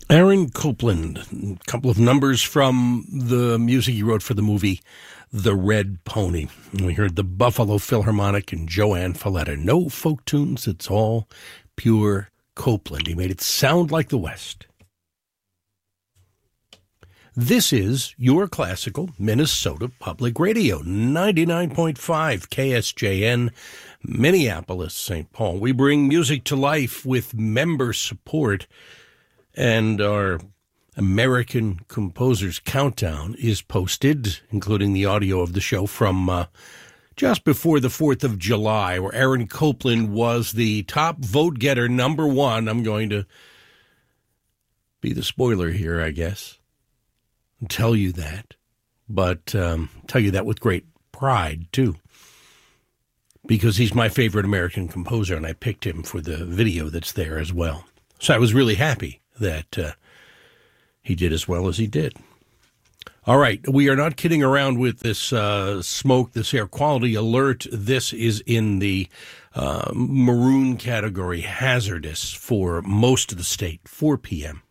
Aaron Copland, a couple of numbers from the music he wrote for the movie The Red Pony. We heard the Buffalo Philharmonic and Joanne Falletta. No folk tunes, it's all pure Copland. He made it sound like the West. This is your classical Minnesota Public Radio, 99.5 KSJN, Minneapolis, St. Paul. We bring music to life with member support, and our American Composers Countdown is posted, including the audio of the show from just before the 4th of July, where Aaron Copland was the top vote getter, number one. I'm going to be the spoiler here, I guess, and tell you that, but tell you that with great pride, too, because he's my favorite American composer, and I picked him for the video that's there as well. So I was really happy that he did as well as he did. All right, we are not kidding around with this smoke, this air quality alert. This is in the maroon category, hazardous for most of the state, 4 p.m.